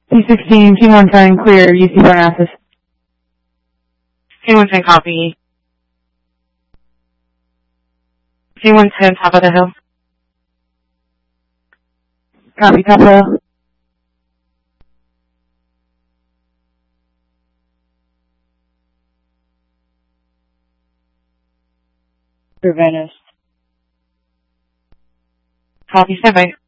P16, T110, clear, UC Parnassus. T110, copy. T110, top of the hill. Copy, top of the hill. Venice. Copy, stand by.